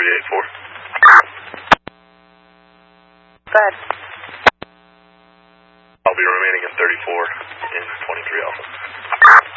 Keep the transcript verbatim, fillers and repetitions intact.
eight four. Go ahead. I'll be remaining in thirty-four in twenty-three Alpha.